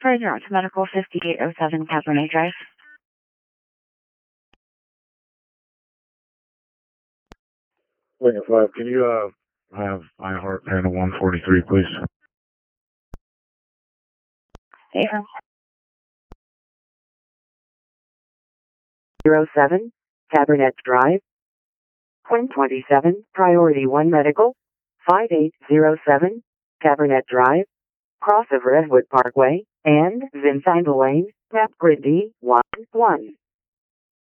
Further on to Medical 5807 Cabernet Drive. Wing 5, can you have iHeart panel 143, please? Affirm. 07, Cabernet Drive. Quinn 27, Priority 1 Medical. 5807, Cabernet Drive. Cross of Redwood Parkway, and Vincenzo Lane, Map Grid D11.